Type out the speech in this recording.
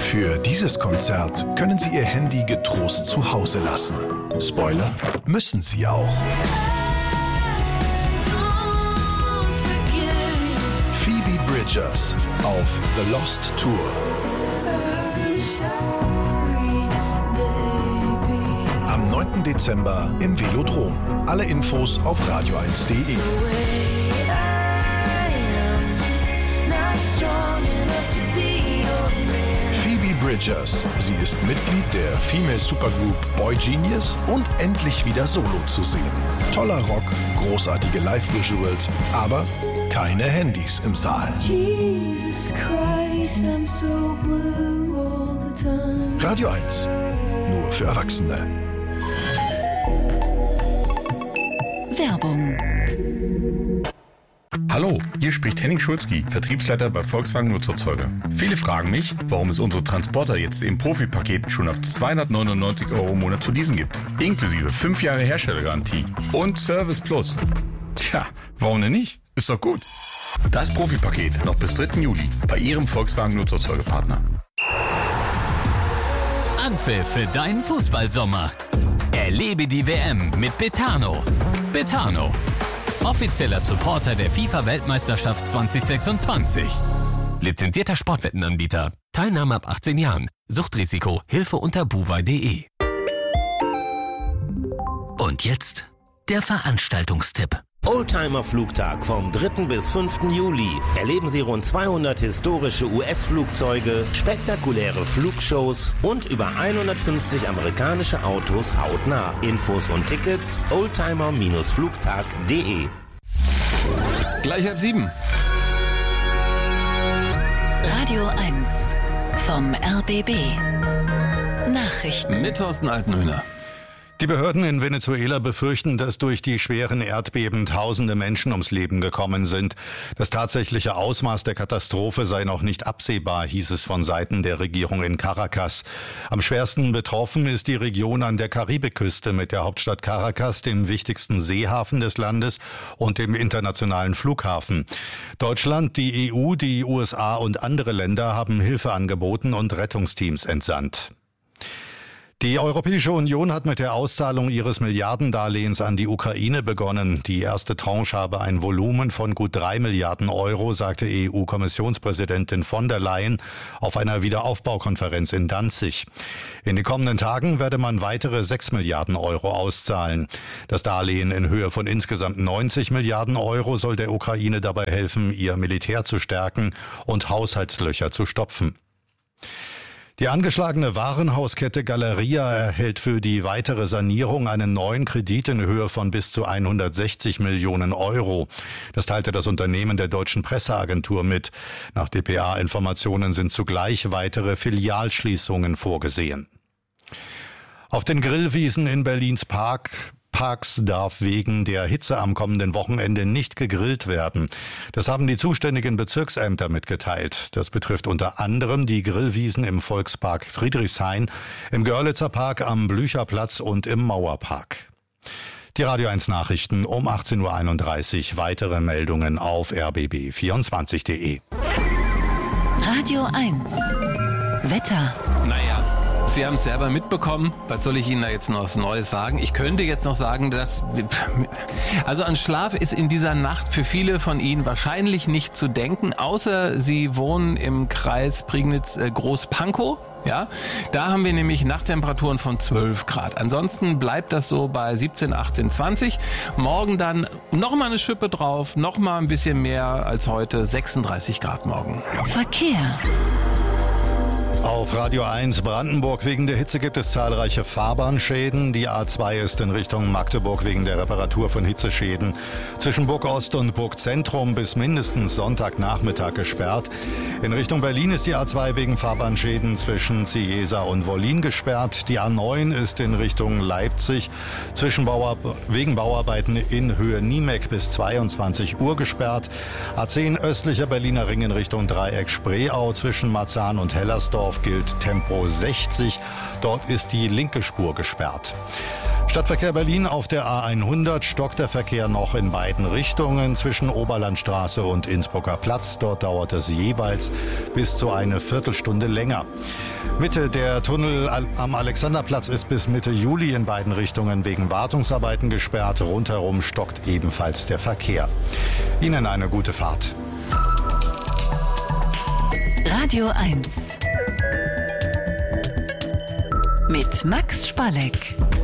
Für dieses Konzert können Sie Ihr Handy getrost zu Hause lassen. Spoiler, müssen Sie auch. Phoebe Bridgers auf The Lost Tour. Am 9. Dezember im Velodrom. Alle Infos auf radio1.de. Phoebe Bridgers. Sie ist Mitglied der Female Supergroup Boy Genius und endlich wieder solo zu sehen. Toller Rock, großartige Live-Visuals, aber keine Handys im Saal. Jesus Christ, I'm so blue all the time. Radio 1. Nur für Erwachsene. Werbung. Hallo, hier spricht Henning Schulzki, Vertriebsleiter bei Volkswagen Nutzerzeuger. Viele fragen mich, warum es unsere Transporter jetzt im Profipaket schon ab 299 € im Monat zu leasen gibt. Inklusive 5 Jahre Herstellergarantie und Service Plus. Tja, warum denn nicht? Ist doch gut. Das Profipaket noch bis 3. Juli bei Ihrem Volkswagen Nutzerzeugerpartner. Anpfiff für deinen Fußballsommer. Erlebe die WM mit Betano. Betano. Offizieller Supporter der FIFA-Weltmeisterschaft 2026. Lizenzierter Sportwettenanbieter. Teilnahme ab 18 Jahren. Suchtrisiko. Hilfe unter buwei.de. Und jetzt der Veranstaltungstipp. Oldtimer-Flugtag vom 3. bis 5. Juli. Erleben Sie rund 200 historische US-Flugzeuge, spektakuläre Flugshows und über 150 amerikanische Autos hautnah. Infos und Tickets oldtimer-flugtag.de. Gleich ab 7. Radio 1 vom RBB. Nachrichten Mit Thorsten Altenhöhner. Die Behörden in Venezuela befürchten, dass durch die schweren Erdbeben tausende Menschen ums Leben gekommen sind. Das tatsächliche Ausmaß der Katastrophe sei noch nicht absehbar, hieß es von Seiten der Regierung in Caracas. Am schwersten betroffen ist die Region an der Karibikküste mit der Hauptstadt Caracas, dem wichtigsten Seehafen des Landes und dem internationalen Flughafen. Deutschland, die EU, die USA und andere Länder haben Hilfe angeboten und Rettungsteams entsandt. Die Europäische Union hat mit der Auszahlung ihres Milliardendarlehens an die Ukraine begonnen. Die erste Tranche habe ein Volumen von gut 3 Milliarden Euro, sagte EU-Kommissionspräsidentin von der Leyen auf einer Wiederaufbaukonferenz in Danzig. In den kommenden Tagen werde man weitere 6 Milliarden Euro auszahlen. Das Darlehen in Höhe von insgesamt 90 Milliarden Euro soll der Ukraine dabei helfen, ihr Militär zu stärken und Haushaltslöcher zu stopfen. Die angeschlagene Warenhauskette Galeria erhält für die weitere Sanierung einen neuen Kredit in Höhe von bis zu 160 Millionen Euro. Das teilte das Unternehmen der Deutschen Presseagentur mit. Nach dpa-Informationen sind zugleich weitere Filialschließungen vorgesehen. Auf den Grillwiesen in Berlins Parks darf wegen der Hitze am kommenden Wochenende nicht gegrillt werden. Das haben die zuständigen Bezirksämter mitgeteilt. Das betrifft unter anderem die Grillwiesen im Volkspark Friedrichshain, im Görlitzer Park, am Blücherplatz und im Mauerpark. Die Radio 1 Nachrichten um 18.31 Uhr. Weitere Meldungen auf rbb24.de. Radio 1 Wetter. Naja, Sie haben es selber mitbekommen. Was soll ich Ihnen da jetzt noch was Neues sagen? Ich könnte jetzt noch sagen, dass... Also an Schlaf ist in dieser Nacht für viele von Ihnen wahrscheinlich nicht zu denken, außer Sie wohnen im Kreis Prignitz-Großpankow. Ja, da haben wir nämlich Nachttemperaturen von 12 Grad. Ansonsten bleibt das so bei 17, 18, 20. Morgen dann nochmal eine Schippe drauf, nochmal ein bisschen mehr als heute, 36 Grad morgen. Verkehr. Auf Radio 1 Brandenburg. Wegen der Hitze gibt es zahlreiche Fahrbahnschäden. Die A2 ist in Richtung Magdeburg wegen der Reparatur von Hitzeschäden zwischen Burg Ost und Burg Zentrum bis mindestens Sonntagnachmittag gesperrt. In Richtung Berlin ist die A2 wegen Fahrbahnschäden zwischen Cieza und Wollin gesperrt. Die A9 ist in Richtung Leipzig wegen Bauarbeiten in Höhe Niemeck bis 22 Uhr gesperrt. A10 östlicher Berliner Ring in Richtung Dreieck Spreeau zwischen Marzahn und Hellersdorf gilt Tempo 60. Dort ist die linke Spur gesperrt. Stadtverkehr Berlin auf der A100 stockt der Verkehr noch in beiden Richtungen zwischen Oberlandstraße und Innsbrucker Platz. Dort dauert es jeweils bis zu eine Viertelstunde länger. Der Tunnel am Alexanderplatz ist bis Mitte Juli in beiden Richtungen wegen Wartungsarbeiten gesperrt. Rundherum stockt ebenfalls der Verkehr. Ihnen eine gute Fahrt. Radio 1 mit Max Spalleck.